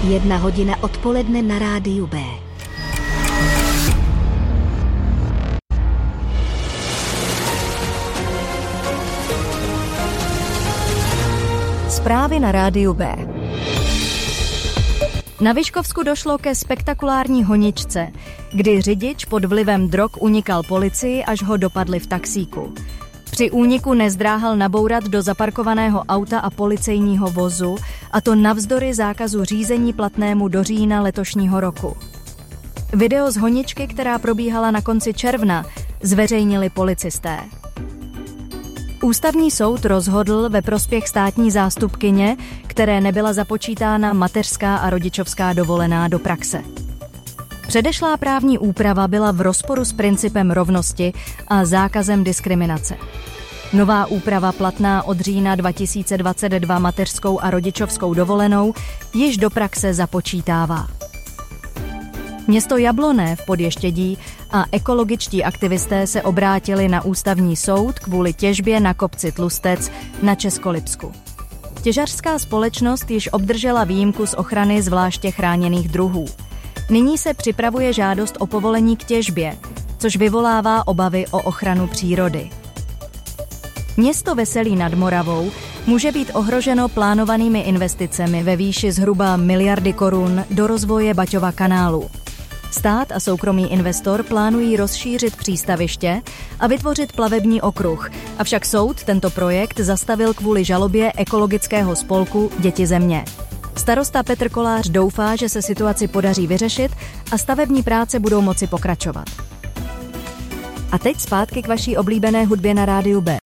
1:00 odpoledne na rádiu B. Zprávy na rádiu B. Na Vyškovsku došlo ke spektakulární honičce, kdy řidič pod vlivem drog unikal policii, až ho dopadli v taxíku. Při úniku nezdráhal nabourat do zaparkovaného auta a policejního vozu, a to navzdory zákazu řízení platnému do října letošního roku. Video z honičky, která probíhala na konci června, zveřejnili policisté. Ústavní soud rozhodl ve prospěch státní zástupkyně, které nebyla započítána mateřská a rodičovská dovolená do praxe. Předešlá právní úprava byla v rozporu s principem rovnosti a zákazem diskriminace. Nová úprava platná od října 2022 mateřskou a rodičovskou dovolenou již do praxe započítává. Město Jablonné v Podještědí a ekologičtí aktivisté se obrátili na ústavní soud kvůli těžbě na kopci Tlustec na Českolipsku. Těžařská společnost již obdržela výjimku z ochrany zvláště chráněných druhů. Nyní se připravuje žádost o povolení k těžbě, což vyvolává obavy o ochranu přírody. Město Veselí nad Moravou může být ohroženo plánovanými investicemi ve výši zhruba 1 miliardy korun do rozvoje Baťova kanálu. Stát a soukromý investor plánují rozšířit přístaviště a vytvořit plavební okruh, avšak soud tento projekt zastavil kvůli žalobě ekologického spolku Děti země. Starosta Petr Kolář doufá, že se situaci podaří vyřešit a stavební práce budou moci pokračovat. A teď zpátky k vaší oblíbené hudbě na rádiu B.